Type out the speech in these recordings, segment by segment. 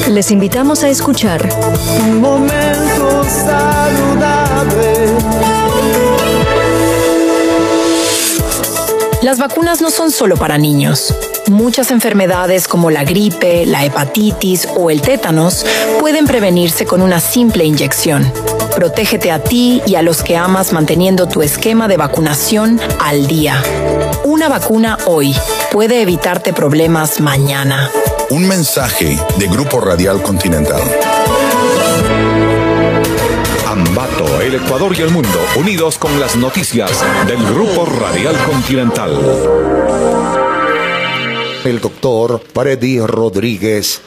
Les invitamos a escuchar Un momento saludable. Las vacunas no son solo para niños. Muchas enfermedades como la gripe, la hepatitis o el tétanos pueden prevenirse con una simple inyección. Protégete a ti y a los que amas manteniendo tu esquema de vacunación al día. Una vacuna hoy puede evitarte problemas mañana. Un mensaje de Grupo Radial Continental. Ambato, el Ecuador y el mundo, unidos con las noticias del Grupo Radial Continental. El doctor Freddy Rodríguez.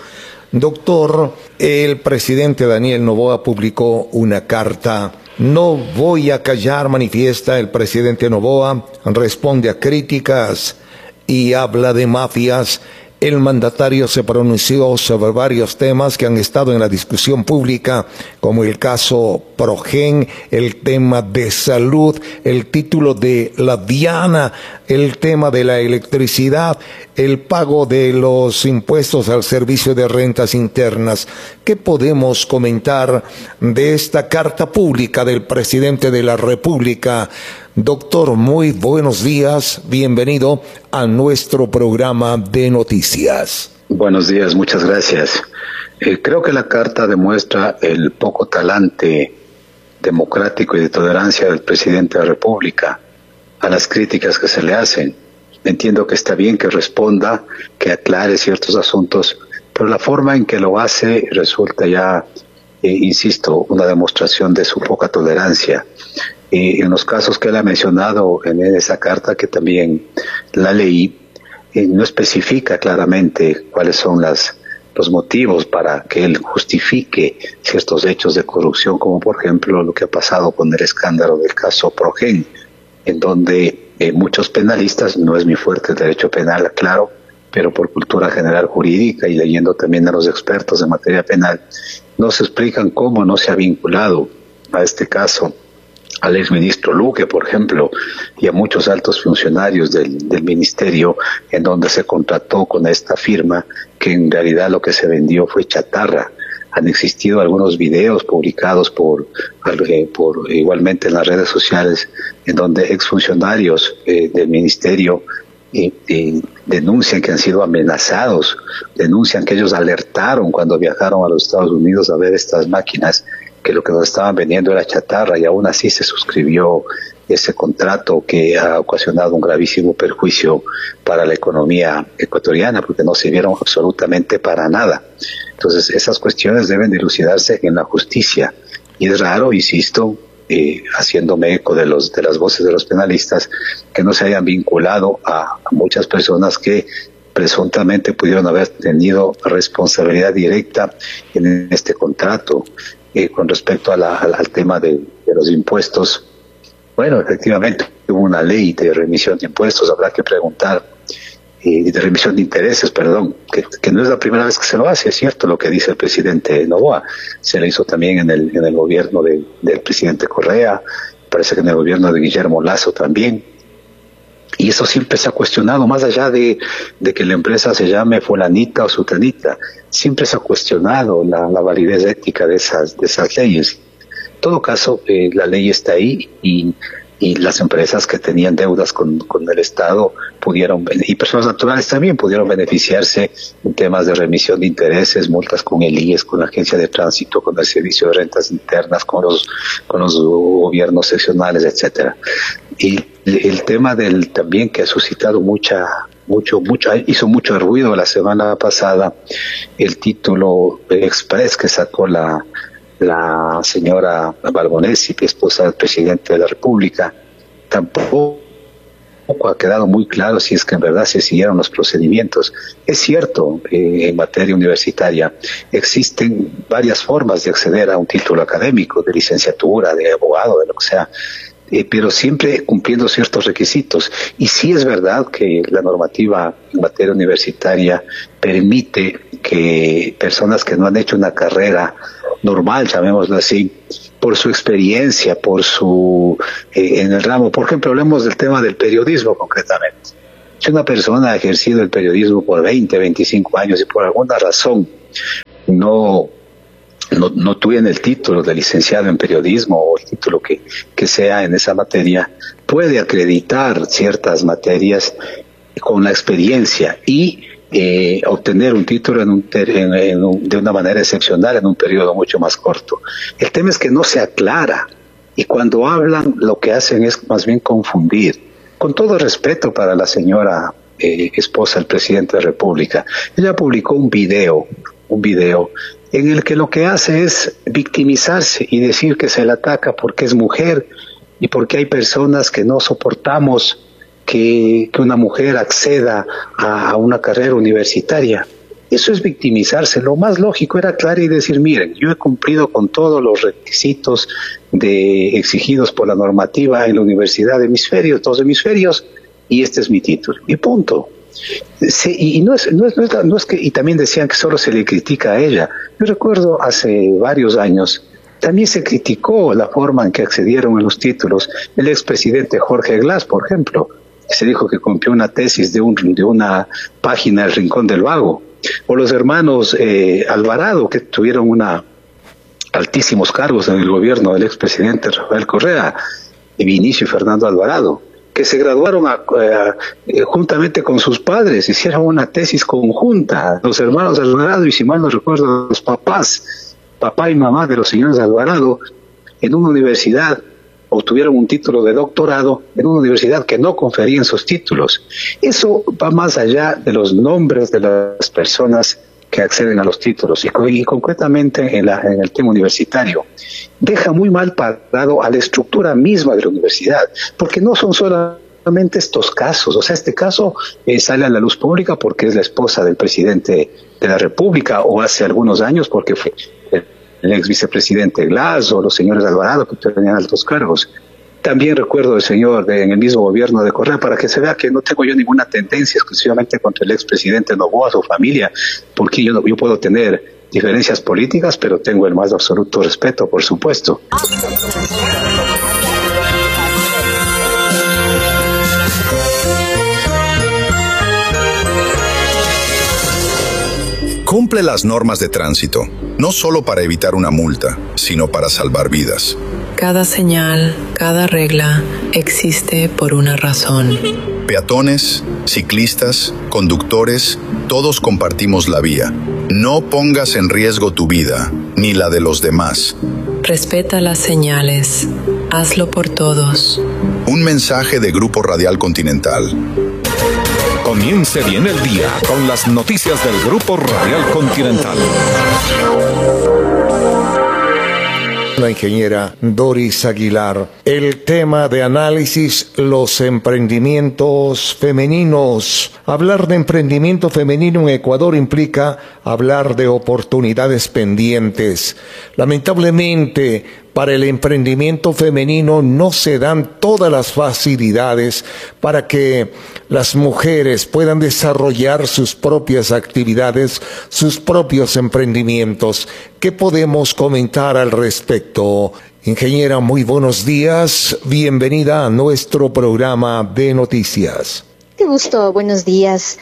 Doctor, el presidente Daniel Noboa publicó una carta. No voy a callar, manifiesta el presidente Noboa, responde a críticas y habla de mafias. El mandatario se pronunció sobre varios temas que han estado en la discusión pública, como el caso Progen, el tema de salud, el título de la Diana, el tema de la electricidad, el pago de los impuestos al servicio de rentas internas. ¿Qué podemos comentar de esta carta pública del presidente de la República? Doctor, muy buenos días, bienvenido a nuestro programa de noticias. Buenos días, muchas gracias. Creo que la carta demuestra el poco talante democrático y de tolerancia del presidente de la República a las críticas que se le hacen. Entiendo que está bien que responda, que aclare ciertos asuntos, pero la forma en que lo hace resulta ya, insisto, una demostración de su poca tolerancia. En los casos que él ha mencionado en esa carta, que también la leí, no especifica claramente cuáles son los motivos para que él justifique ciertos hechos de corrupción, como por ejemplo lo que ha pasado con el escándalo del caso Progen, en donde muchos penalistas, no es mi fuerte el derecho penal, claro, pero por cultura general jurídica y leyendo también a los expertos en materia penal, no se explican cómo no se ha vinculado a este caso al exministro Luque, por ejemplo, y a muchos altos funcionarios del ministerio, en donde se contrató con esta firma, que en realidad lo que se vendió fue chatarra. Han existido algunos videos publicados por igualmente en las redes sociales, en donde exfuncionarios del ministerio denuncian que han sido amenazados, denuncian que ellos alertaron cuando viajaron a los Estados Unidos a ver estas máquinas, que lo que nos estaban vendiendo era chatarra, y aún así se suscribió ese contrato que ha ocasionado un gravísimo perjuicio para la economía ecuatoriana, porque no sirvieron absolutamente para nada. Entonces esas cuestiones deben dilucidarse en la justicia, y es raro, insisto, haciéndome eco de las voces de los penalistas, que no se hayan vinculado a muchas personas que presuntamente pudieron haber tenido responsabilidad directa en este contrato. Con respecto al tema de los impuestos, bueno, efectivamente hubo una ley de remisión de impuestos, habrá que preguntar, de remisión de intereses, perdón, que no es la primera vez que se lo hace, es cierto lo que dice el presidente Noboa, se lo hizo también en el gobierno del presidente Correa, parece que en el gobierno de Guillermo Lasso también. Y eso siempre se ha cuestionado, más allá de que la empresa se llame fulanita o sutanita, siempre se ha cuestionado la validez ética de esas leyes. En todo caso, la ley está ahí, y las empresas que tenían deudas con el Estado pudieron, y personas naturales también pudieron beneficiarse en temas de remisión de intereses, multas con el IES, con la Agencia de Tránsito, con el Servicio de Rentas Internas, con los gobiernos seccionales, etcétera. Y el tema también que ha suscitado hizo mucho ruido la semana pasada, el título express que sacó la señora Balbonesi, esposa del presidente de la República. Tampoco ha quedado muy claro si es que en verdad se siguieron los procedimientos. Es cierto, en materia universitaria existen varias formas de acceder a un título académico, de licenciatura, de abogado, de lo que sea, pero siempre cumpliendo ciertos requisitos. Y sí es verdad que la normativa en materia universitaria permite que personas que no han hecho una carrera normal, llamémoslo así, por su experiencia, en el ramo, por ejemplo, hablemos del tema del periodismo concretamente. Si una persona ha ejercido el periodismo por 20, 25 años y por alguna razón no tuvieran el título de licenciado en periodismo o el título que sea en esa materia, puede acreditar ciertas materias con la experiencia y obtener un título de una manera excepcional en un periodo mucho más corto. El tema es que no se aclara, y cuando hablan lo que hacen es más bien confundir. Con todo respeto para la señora esposa del presidente de la República, ella publicó un video en el que lo que hace es victimizarse y decir que se la ataca porque es mujer y porque hay personas que no soportamos que una mujer acceda a una carrera universitaria. Eso es victimizarse. Lo más lógico era aclarar y decir, miren, yo he cumplido con todos los requisitos exigidos por la normativa en la Universidad de Hemisferios, 2 hemisferios, y este es mi título, y punto. Y también decían que solo se le critica a ella. Yo recuerdo hace varios años, también se criticó la forma en que accedieron a los títulos el expresidente Jorge Glass, por ejemplo. Se dijo que copió una tesis de una página del Rincón del Vago. O los hermanos Alvarado, que tuvieron altísimos cargos en el gobierno del expresidente Rafael Correa, Vinicio y Fernando Alvarado, que se graduaron juntamente con sus padres, hicieron una tesis conjunta, los hermanos Alvarado, y si mal no recuerdo, los papá y mamá de los señores Alvarado, en una universidad, obtuvieron un título de doctorado en una universidad que no confería esos títulos. Eso va más allá de los nombres de las personas que acceden a los títulos y concretamente en el tema universitario. Deja muy mal parado a la estructura misma de la universidad, porque no son solamente estos casos. O sea, este caso sale a la luz pública porque es la esposa del presidente de la República, o hace algunos años porque fue el ex vicepresidente Glass o los señores Alvarado, que tenían altos cargos. También recuerdo el señor en el mismo gobierno de Correa, para que se vea que no tengo yo ninguna tendencia exclusivamente contra el expresidente Noboa, su familia, porque yo puedo tener diferencias políticas, pero tengo el más absoluto respeto, por supuesto. Cumple las normas de tránsito, no solo para evitar una multa, sino para salvar vidas. Cada señal, cada regla existe por una razón. Peatones, ciclistas, conductores, todos compartimos la vía. No pongas en riesgo tu vida, ni la de los demás. Respeta las señales. Hazlo por todos. Un mensaje de Grupo Radial Continental. Comience bien el día con las noticias del Grupo Radial Continental. La ingeniera Doris Aguilar. El tema de análisis, los emprendimientos femeninos. Hablar de emprendimiento femenino en Ecuador implica hablar de oportunidades pendientes. Lamentablemente, para el emprendimiento femenino no se dan todas las facilidades para que las mujeres puedan desarrollar sus propias actividades, sus propios emprendimientos. ¿Qué podemos comentar al respecto? Ingeniera, muy buenos días. Bienvenida a nuestro programa de noticias. Qué gusto, buenos días.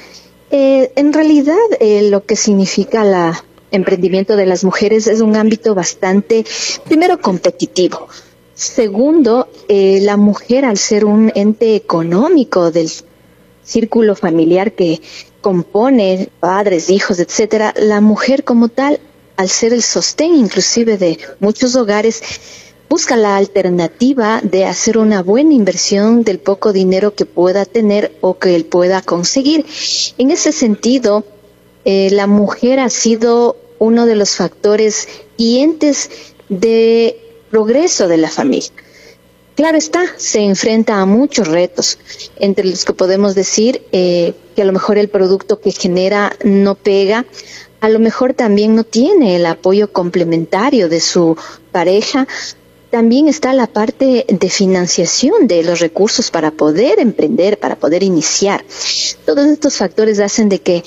En realidad, lo que significa la emprendimiento de las mujeres es un ámbito bastante, primero, competitivo. Segundo, la mujer, al ser un ente económico del círculo familiar que compone padres, hijos, etcétera, la mujer como tal, al ser el sostén inclusive de muchos hogares, busca la alternativa de hacer una buena inversión del poco dinero que pueda tener o que él pueda conseguir. En ese sentido, la mujer ha sido uno de los factores guiantes de progreso de la familia. Claro está, se enfrenta a muchos retos, entre los que podemos decir que a lo mejor el producto que genera no pega, a lo mejor también no tiene el apoyo complementario de su pareja. También está la parte de financiación de los recursos para poder emprender, para poder iniciar. Todos estos factores hacen de que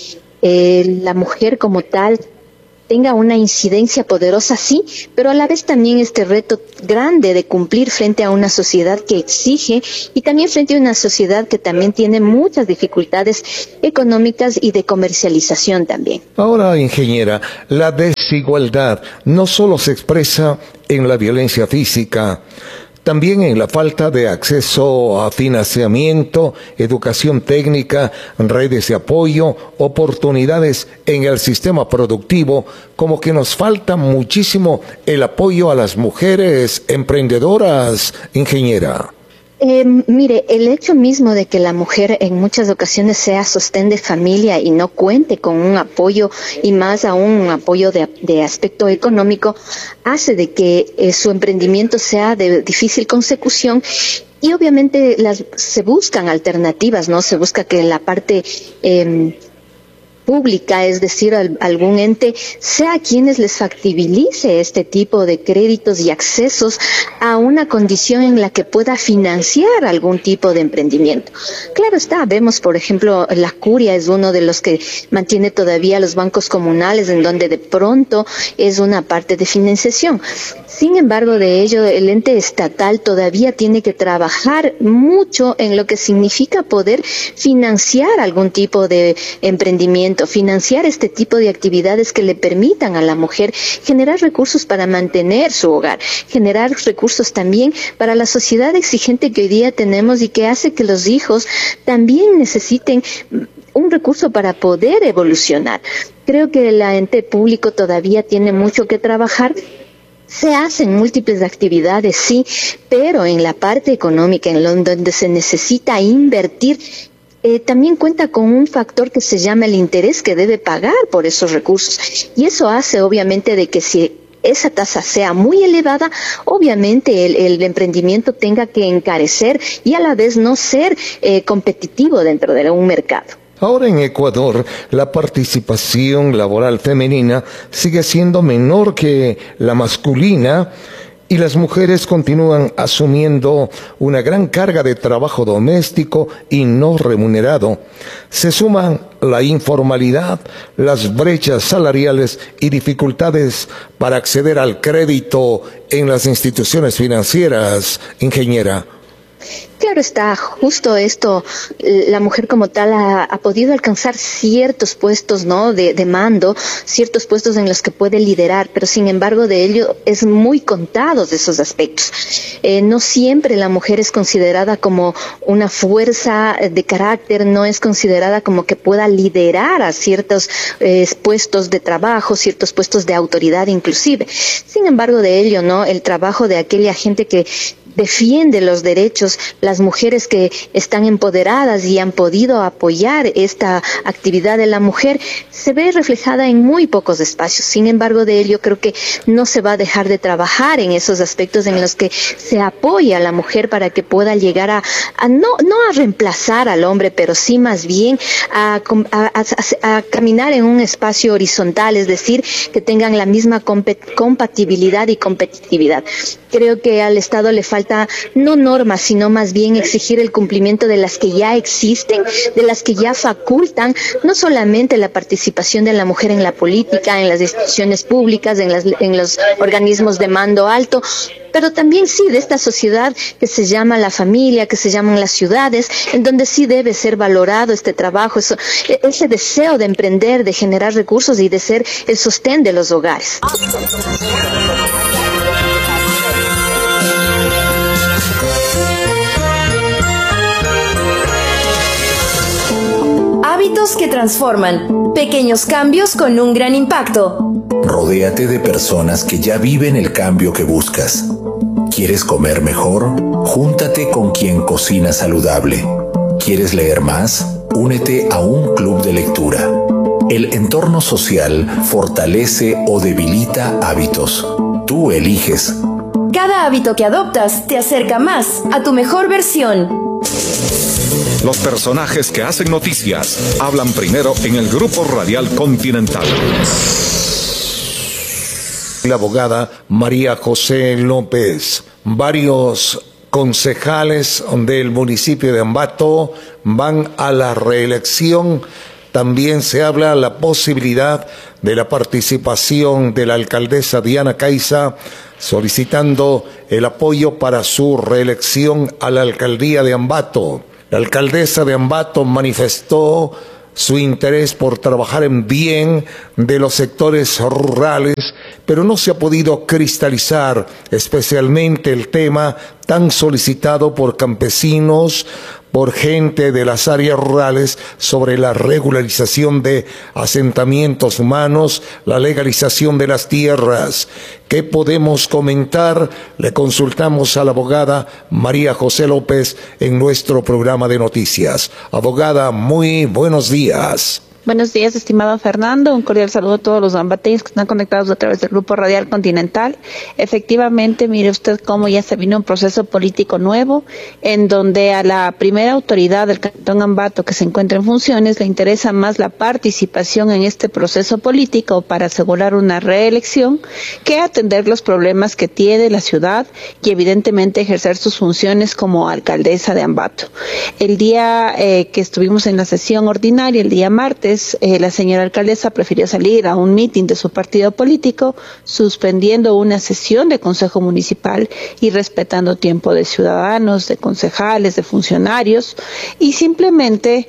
la mujer como tal tenga una incidencia poderosa, sí, pero a la vez también este reto grande de cumplir frente a una sociedad que exige y también frente a una sociedad que también tiene muchas dificultades económicas y de comercialización también. Ahora, ingeniera, la desigualdad no solo se expresa en la violencia física, también en la falta de acceso a financiamiento, educación técnica, redes de apoyo, oportunidades en el sistema productivo, como que nos falta muchísimo el apoyo a las mujeres emprendedoras, ingeniera. Mire, el hecho mismo de que la mujer en muchas ocasiones sea sostén de familia y no cuente con un apoyo, y más aún un apoyo de aspecto económico, hace de que su emprendimiento sea de difícil consecución. Y obviamente se buscan alternativas, ¿no? Se busca que la parte pública, es decir, algún ente, sea quienes les factibilice este tipo de créditos y accesos a una condición en la que pueda financiar algún tipo de emprendimiento. Claro está, vemos por ejemplo, la Curia es uno de los que mantiene todavía los bancos comunales, en donde de pronto es una parte de financiación. Sin embargo, de ello, el ente estatal todavía tiene que trabajar mucho en lo que significa poder financiar algún tipo de emprendimiento, financiar este tipo de actividades que le permitan a la mujer generar recursos para mantener su hogar, generar recursos también para la sociedad exigente que hoy día tenemos y que hace que los hijos también necesiten un recurso para poder evolucionar. Creo que el ente público todavía tiene mucho que trabajar. Se hacen múltiples actividades, sí, pero en la parte económica, en donde se necesita invertir, también cuenta con un factor que se llama el interés que debe pagar por esos recursos. Y eso hace obviamente de que si esa tasa sea muy elevada, obviamente el emprendimiento tenga que encarecer y a la vez no ser competitivo dentro de un mercado. Ahora en Ecuador, la participación laboral femenina sigue siendo menor que la masculina y las mujeres continúan asumiendo una gran carga de trabajo doméstico y no remunerado. Se suman la informalidad, las brechas salariales y dificultades para acceder al crédito en las instituciones financieras, ingeniera. Claro está, justo esto, la mujer como tal ha podido alcanzar ciertos puestos, ¿no?, de mando, ciertos puestos en los que puede liderar, pero sin embargo de ello es muy contados esos aspectos. No siempre la mujer es considerada como una fuerza de carácter, no es considerada como que pueda liderar a ciertos puestos de trabajo, ciertos puestos de autoridad inclusive. Sin embargo de ello, ¿no?, el trabajo de aquella gente que defiende los derechos, las mujeres que están empoderadas y han podido apoyar esta actividad de la mujer, se ve reflejada en muy pocos espacios. Sin embargo, de ello creo que no se va a dejar de trabajar en esos aspectos en los que se apoya a la mujer para que pueda llegar a no a reemplazar al hombre, pero sí más bien a caminar en un espacio horizontal, es decir, que tengan la misma compatibilidad y competitividad. Creo que al Estado le falta no normas, sino más bien exigir el cumplimiento de las que ya existen, de las que ya facultan, no solamente la participación de la mujer en la política, en las instituciones públicas, en los organismos de mando alto, pero también sí de esta sociedad que se llama la familia, que se llaman las ciudades, en donde sí debe ser valorado este trabajo, ese deseo de emprender, de generar recursos y de ser el sostén de los hogares. Hábitos que transforman. Pequeños cambios con un gran impacto. Rodéate de personas que ya viven el cambio que buscas. ¿Quieres comer mejor? Júntate con quien cocina saludable. ¿Quieres leer más? Únete a un club de lectura. El entorno social fortalece o debilita hábitos. Tú eliges. Cada hábito que adoptas te acerca más a tu mejor versión. Los personajes que hacen noticias hablan primero en el Grupo Radial Continental. La abogada María José López. Varios concejales del municipio de Ambato van a la reelección. También se habla de la posibilidad de la participación de la alcaldesa Diana Caiza solicitando el apoyo para su reelección a la alcaldía de Ambato. La alcaldesa de Ambato manifestó su interés por trabajar en bien de los sectores rurales, pero no se ha podido cristalizar especialmente el tema tan solicitado por campesinos, por gente de las áreas rurales sobre la regularización de asentamientos humanos, la legalización de las tierras. ¿Qué podemos comentar? Le consultamos a la abogada María José López en nuestro programa de noticias. Abogada, muy buenos días. Buenos días, estimado Fernando. Un cordial saludo a todos los ambateños que están conectados a través del Grupo Radial Continental. Efectivamente, mire usted cómo ya se vino un proceso político nuevo, en donde a la primera autoridad del Cantón Ambato que se encuentra en funciones le interesa más la participación en este proceso político para asegurar una reelección que atender los problemas que tiene la ciudad y evidentemente ejercer sus funciones como alcaldesa de Ambato. El día que estuvimos en la sesión ordinaria, el día martes, la señora alcaldesa prefirió salir a un mitin de su partido político, suspendiendo una sesión de Consejo Municipal y respetando tiempo de ciudadanos, de concejales, de funcionarios, y simplemente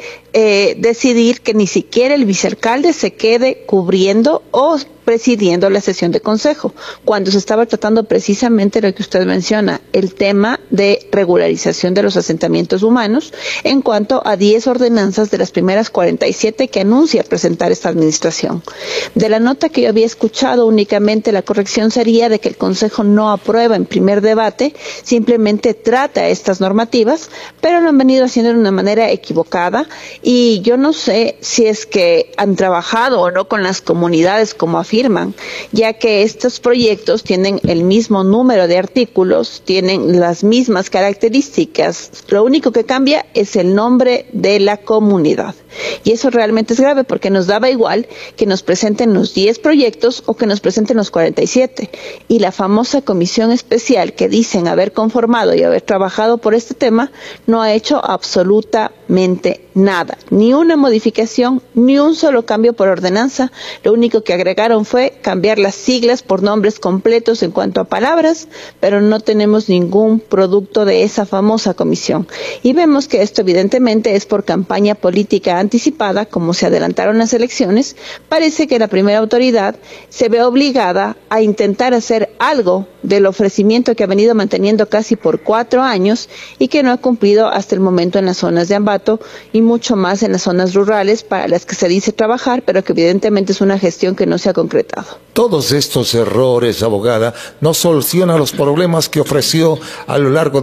decidir que ni siquiera el vicealcalde se quede cubriendo o presidiendo la sesión de consejo, cuando se estaba tratando precisamente lo que usted menciona, el tema de regularización de los asentamientos humanos en cuanto a 10 ordenanzas de las primeras 47 que anuncia presentar esta administración. De la nota que yo había escuchado, únicamente la corrección sería de que el consejo no aprueba en primer debate, simplemente trata estas normativas, pero lo han venido haciendo de una manera equivocada y yo no sé si es que han trabajado o no con las comunidades como afirman, ya que estos proyectos tienen el mismo número de artículos, tienen las mismas características, lo único que cambia es el nombre de la comunidad. Y eso realmente es grave porque nos daba igual que nos presenten los 10 proyectos o que nos presenten los 47. Y la famosa comisión especial que dicen haber conformado y haber trabajado por este tema no ha hecho absolutamente nada. Ni una modificación, ni un solo cambio por ordenanza. Lo único que agregaron fue cambiar las siglas por nombres completos en cuanto a palabras, pero no tenemos ningún producto de esa famosa comisión. Y vemos que esto evidentemente es por campaña política anticipada, como se adelantaron las elecciones. Parece que la primera autoridad se ve obligada a intentar hacer algo del ofrecimiento que ha venido manteniendo casi por 4 años y que no ha cumplido hasta el momento en las zonas de Ambato y mucho más en las zonas rurales para las que se dice trabajar, pero que evidentemente es una gestión que no se ha concretado. Todos estos errores, abogada, no solucionan los problemas que ofreció a lo largo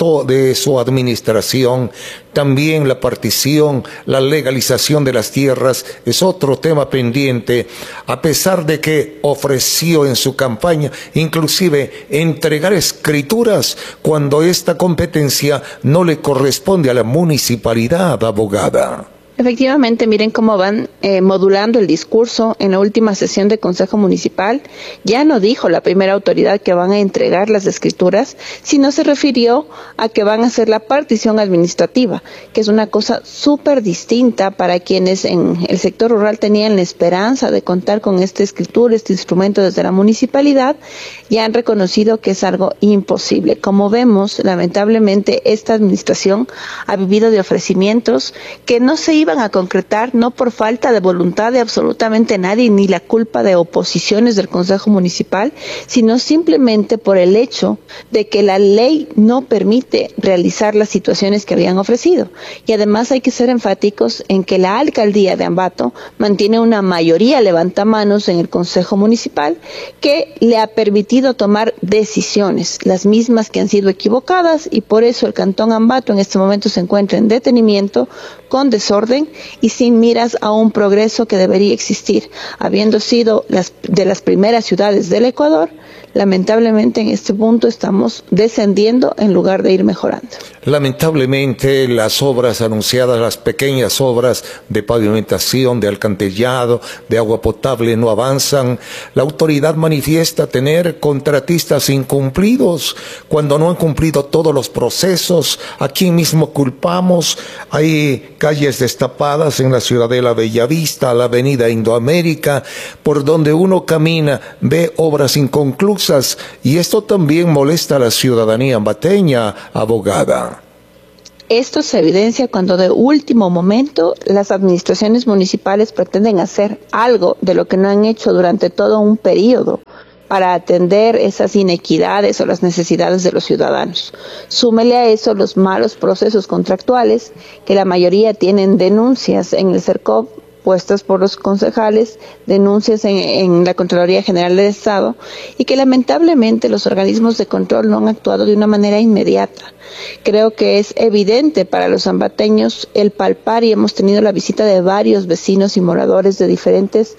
de su administración. También la partición, la legalización de las tierras es otro tema pendiente, a pesar de que ofreció en su campaña inclusive entregar escrituras cuando esta competencia no le corresponde a la municipalidad, abogada. Efectivamente, miren cómo van modulando el discurso. En la última sesión de Consejo Municipal ya no dijo la primera autoridad que van a entregar las escrituras, sino se refirió a que van a hacer la partición administrativa, que es una cosa súper distinta para quienes en el sector rural tenían la esperanza de contar con esta escritura, este instrumento desde la municipalidad. Ya han reconocido que es algo imposible. Como vemos, lamentablemente esta administración ha vivido de ofrecimientos que no se iban a concretar, no por falta de voluntad de absolutamente nadie, ni la culpa de oposiciones del Consejo Municipal, sino simplemente por el hecho de que la ley no permite realizar las situaciones que habían ofrecido. Y además hay que ser enfáticos en que la alcaldía de Ambato mantiene una mayoría levantamanos en el Consejo Municipal que le ha permitido tomar decisiones, las mismas que han sido equivocadas, y por eso el Cantón Ambato en este momento se encuentra en detenimiento, con desorden y sin miras a un progreso que debería existir. Habiendo sido de las primeras ciudades del Ecuador, lamentablemente en este punto estamos descendiendo en lugar de ir mejorando. Lamentablemente las obras anunciadas, las pequeñas obras de pavimentación, de alcantarillado, de agua potable no avanzan. La autoridad manifiesta tener contratistas incumplidos cuando no han cumplido todos los procesos. ¿A quién mismo culpamos? Hay calles destapadas en la Ciudadela Bellavista, la avenida Indoamérica, por donde uno camina, ve obras inconclusas, y esto también molesta a la ciudadanía ambateña, abogada. Esto se evidencia cuando de último momento las administraciones municipales pretenden hacer algo de lo que no han hecho durante todo un periodo para atender esas inequidades o las necesidades de los ciudadanos. Súmele a eso los malos procesos contractuales, que la mayoría tienen denuncias en el CERCOP puestas por los concejales, denuncias en la Contraloría General del Estado, y que lamentablemente los organismos de control no han actuado de una manera inmediata. Creo que es evidente para los ambateños el palpar, y hemos tenido la visita de varios vecinos y moradores de diferentes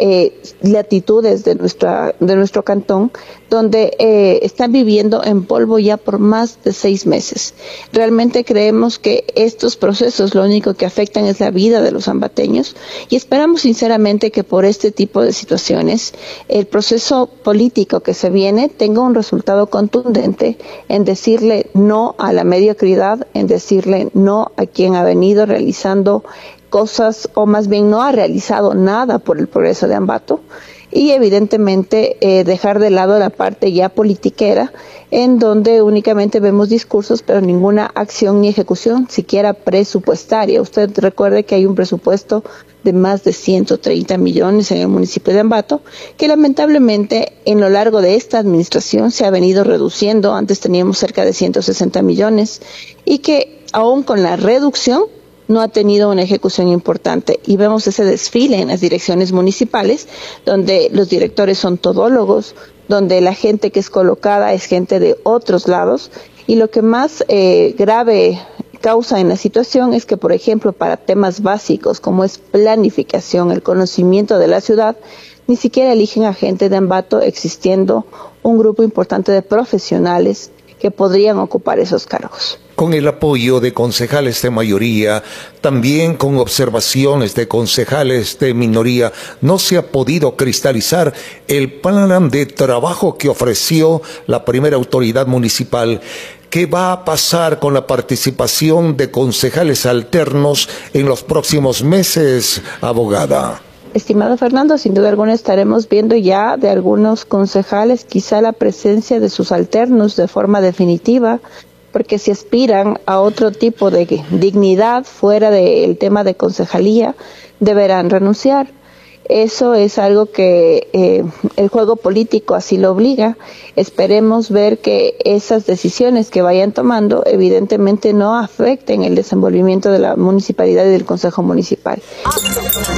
latitudes de nuestro cantón, donde están viviendo en polvo ya por más de 6 meses. Realmente creemos que estos procesos lo único que afectan es la vida de los ambateños, y esperamos sinceramente que por este tipo de situaciones el proceso político que se viene tenga un resultado contundente en decirle no a la mediocridad, en decirle no a quien ha venido realizando cosas, o más bien no ha realizado nada por el progreso de Ambato, y evidentemente dejar de lado la parte ya politiquera, en donde únicamente vemos discursos pero ninguna acción ni ejecución, siquiera presupuestaria. Usted recuerde que hay un presupuesto de más de 130 millones en el municipio de Ambato, que lamentablemente en lo largo de esta administración se ha venido reduciendo. Antes teníamos cerca de 160 millones y que aún con la reducción no ha tenido una ejecución importante, y vemos ese desfile en las direcciones municipales, donde los directores son todólogos, donde la gente que es colocada es gente de otros lados, y lo que más grave causa en la situación es que, por ejemplo, para temas básicos como es planificación, el conocimiento de la ciudad, ni siquiera eligen a gente de Ambato, existiendo un grupo importante de profesionales que podrían ocupar esos cargos. Con el apoyo de concejales de mayoría, también con observaciones de concejales de minoría, no se ha podido cristalizar el plan de trabajo que ofreció la primera autoridad municipal. ¿Qué va a pasar con la participación de concejales alternos en los próximos meses, abogada? Estimado Fernando, sin duda alguna estaremos viendo ya de algunos concejales quizá la presencia de sus alternos de forma definitiva, porque si aspiran a otro tipo de dignidad fuera del tema de concejalía, deberán renunciar. Eso es algo que el juego político así lo obliga. Esperemos ver que esas decisiones que vayan tomando evidentemente no afecten el desenvolvimiento de la municipalidad y del Consejo Municipal.